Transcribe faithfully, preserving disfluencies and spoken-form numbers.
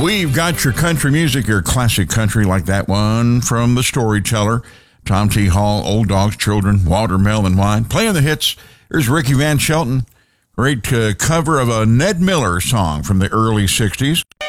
We've got your country music, your classic country like that one from The Storyteller. Tom T. Hall, Old Dogs, Children, Watermelon Wine. Playing the hits, here's Ricky Van Shelton. Great uh, cover of a Ned Miller song from the early sixties.